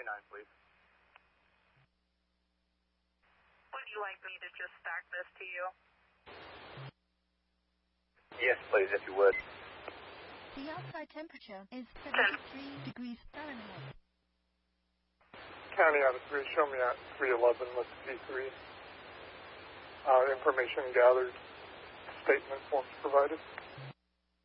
please. Would you like me to just fax this to you? Yes, please, if you would. The outside temperature is 73 degrees Fahrenheit. County out of 3, show me at 311 with P3. Information gathered, statement forms provided.